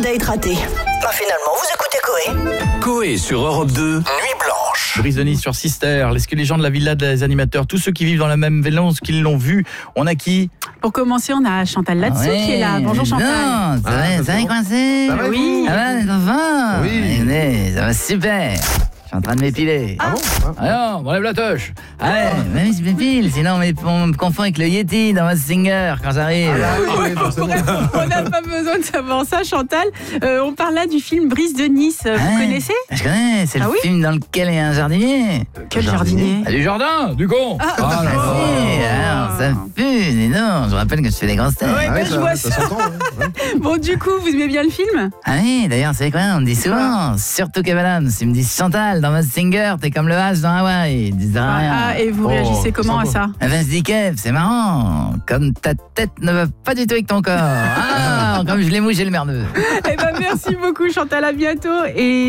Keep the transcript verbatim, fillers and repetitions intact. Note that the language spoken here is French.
date raté. Bah finalement, vous écoutez Coé. Coé sur Europe deux, Nuit Blanche. Brise de Nice sur Sister. Est-ce que les gens de la villa des animateurs, tous ceux qui vivent dans la même villa, qui l'ont vu, on a qui? Pour commencer, on a Chantal Latsou Ah ouais, qui est là. Bonjour Chantal. Non, ça va, ça va coincé? va, oui. Ça va les enfants? Oui. Venez, ça va super. Je suis en train de m'épiler. Ah bon? Alors, on lève la touche. Ah ouais, même si je m'épile, sinon on me confond avec le Yeti dans Masked Singer quand j'arrive. Ah oui, oui, forcément. On n'a pas besoin de savoir ça, Chantal. Euh, on parle là du film Brise de Nice. Vous Ah ouais, connaissez? Je connais, c'est Ah le oui film dans lequel il y a un jardinier. Quel jardinier? Ah, du jardin, du con. Ah, Ah, là, Ah là. si, alors ça pue, dis donc, je vous rappelle que je fais des grosses têtes. Ouais, Ah ouais, ben, je vois ça. s'entend. Ouais. Bon, du coup, vous aimez bien le film? Ah oui, d'ailleurs, c'est quoi, on me dit souvent, surtout Kev Adams, il me dit Chantal, dans Masked Singer, t'es comme le H dans Hawaï, ils disent rien. Ah, et vous Oh, réagissez comment à ça? Ah ben, je dis Kev, c'est marrant, comme ta tête ne va pas du tout avec ton corps. Ah, comme je l'ai mouché le merdeux. Eh ben, merci beaucoup, Chantal. À bientôt. Et